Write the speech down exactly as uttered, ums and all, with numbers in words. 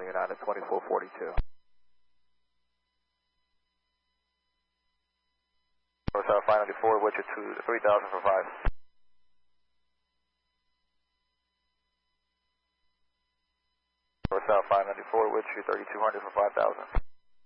Juliet on at twenty-four forty-two. North South five ninety-four, Witcher two, three thousand for five. North South five ninety-four, Witcher thirty-two hundred for five thousand.